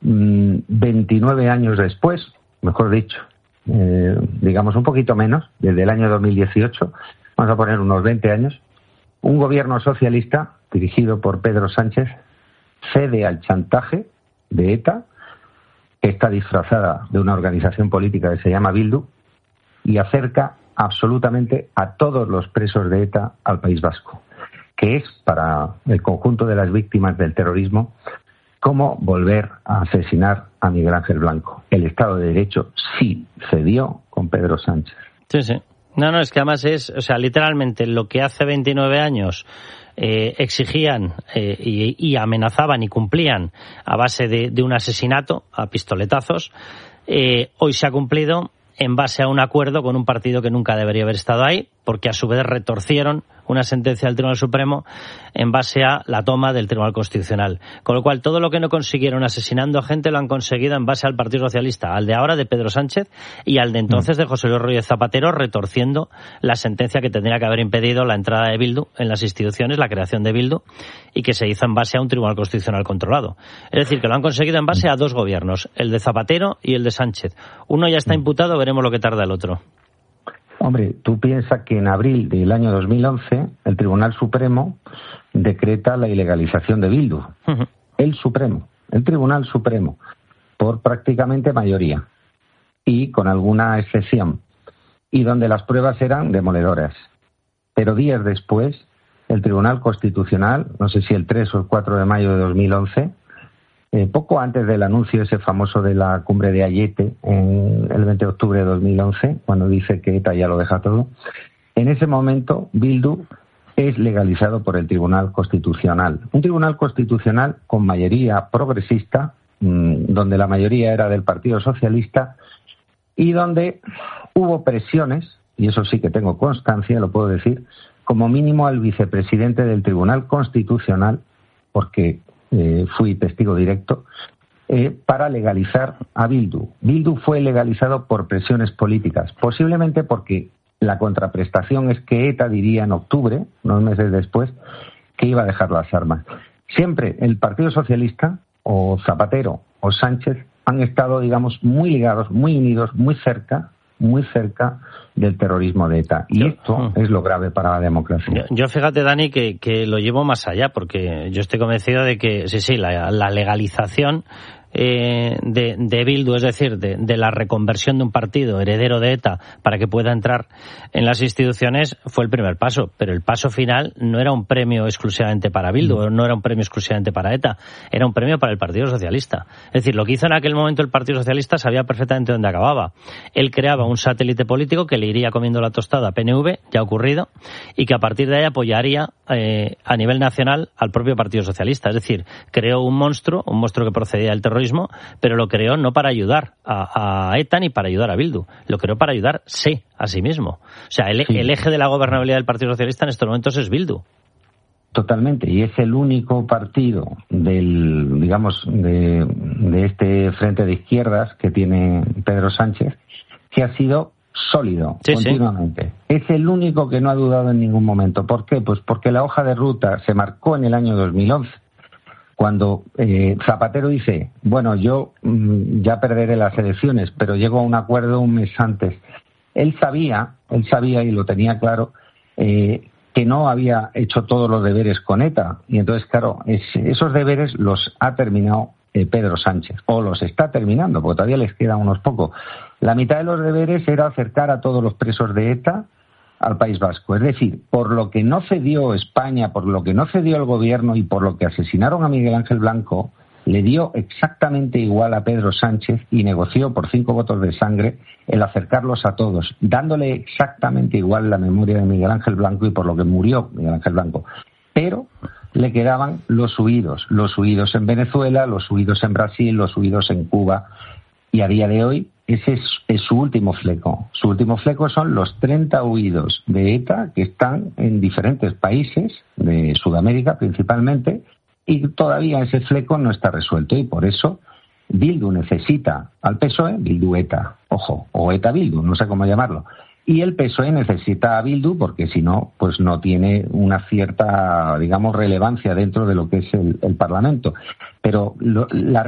29 años después, mejor dicho, digamos un poquito menos, desde el año 2018, vamos a poner unos 20 años, un gobierno socialista dirigido por Pedro Sánchez cede al chantaje de ETA, que está disfrazada de una organización política que se llama Bildu, y acerca absolutamente a todos los presos de ETA al País Vasco, que es para el conjunto de las víctimas del terrorismo como volver a asesinar a Miguel Ángel Blanco. El Estado de Derecho sí cedió con Pedro Sánchez. Sí, sí. No, es que además es, o sea, literalmente lo que hace 29 años exigían y amenazaban y cumplían a base de un asesinato a pistoletazos, hoy se ha cumplido en base a un acuerdo con un partido que nunca debería haber estado ahí, porque a su vez retorcieron una sentencia del Tribunal Supremo en base a la toma del Tribunal Constitucional. Con lo cual, todo lo que no consiguieron asesinando a gente lo han conseguido en base al Partido Socialista, al de ahora de Pedro Sánchez y al de entonces de José Luis Rodríguez Zapatero, retorciendo la sentencia que tendría que haber impedido la entrada de Bildu en las instituciones, la creación de Bildu, y que se hizo en base a un Tribunal Constitucional controlado. Es decir, que lo han conseguido en base a dos gobiernos, el de Zapatero y el de Sánchez. Uno ya está imputado, veremos lo que tarda el otro. Hombre, tú piensas que en abril del año 2011 el Tribunal Supremo decreta la ilegalización de Bildu. Uh-huh. El Tribunal Supremo, por prácticamente mayoría y con alguna excepción, y donde las pruebas eran demoledoras. Pero días después, el Tribunal Constitucional, no sé si el 3 o el 4 de mayo de 2011, poco antes del anuncio ese famoso de la cumbre de Ayete, en el 20 de octubre de 2011, cuando dice que ETA ya lo deja todo, en ese momento Bildu es legalizado por el Tribunal Constitucional. Un Tribunal Constitucional con mayoría progresista, donde la mayoría era del Partido Socialista, y donde hubo presiones, y eso sí que tengo constancia, lo puedo decir, como mínimo al vicepresidente del Tribunal Constitucional, porque fui testigo directo, para legalizar a Bildu. Bildu fue legalizado por presiones políticas, posiblemente porque la contraprestación es que ETA diría en octubre, unos meses después, que iba a dejar las armas. Siempre el Partido Socialista, o Zapatero, o Sánchez, han estado, digamos, muy ligados, muy unidos, muy cerca del terrorismo de ETA. Y esto es lo grave para la democracia. Yo fíjate, Dani, que lo llevo más allá, porque yo estoy convencido de que, sí, la legalización de Bildu, es decir, de la reconversión de un partido heredero de ETA para que pueda entrar en las instituciones, fue el primer paso, pero el paso final no era un premio exclusivamente para Bildu, no era un premio exclusivamente para ETA, era un premio para el Partido Socialista. Es decir, lo que hizo en aquel momento el Partido Socialista sabía perfectamente dónde acababa. Él creaba un satélite político que le iría comiendo la tostada a PNV, ya ha ocurrido, y que a partir de ahí apoyaría a nivel nacional al propio Partido Socialista. Es decir, creó un monstruo que procedía del terrorismo, pero lo creó no para ayudar a ETA ni para ayudar a Bildu, lo creó para ayudarse a sí mismo. O sea, el eje de la gobernabilidad del Partido Socialista en estos momentos es Bildu. Totalmente, y es el único partido de este frente de izquierdas que tiene Pedro Sánchez que ha sido sólido continuamente. Sí. Es el único que no ha dudado en ningún momento. ¿Por qué? Pues porque la hoja de ruta se marcó en el año 2011. Cuando Zapatero dice, bueno, yo ya perderé las elecciones, pero llego a un acuerdo un mes antes. Él sabía y lo tenía claro, que no había hecho todos los deberes con ETA. Y entonces, claro, esos deberes los ha terminado Pedro Sánchez, o los está terminando, porque todavía les quedan unos pocos. La mitad de los deberes era acercar a todos los presos de ETA al País Vasco. Es decir, por lo que no cedió España, por lo que no cedió el gobierno y por lo que asesinaron a Miguel Ángel Blanco, le dio exactamente igual a Pedro Sánchez y negoció por 5 votos de sangre el acercarlos a todos, dándole exactamente igual la memoria de Miguel Ángel Blanco y por lo que murió Miguel Ángel Blanco. Pero le quedaban los huidos en Venezuela, los huidos en Brasil, los huidos en Cuba, y a día de hoy ese es su último fleco. Su último fleco son los 30 huidos de ETA que están en diferentes países de Sudamérica principalmente, y todavía ese fleco no está resuelto, y por eso Bildu necesita al PSOE, Bildu ETA, ojo, o ETA Bildu, no sé cómo llamarlo, y el PSOE necesita a Bildu porque si no, pues no tiene una cierta, digamos, relevancia dentro de lo que es el Parlamento. Pero la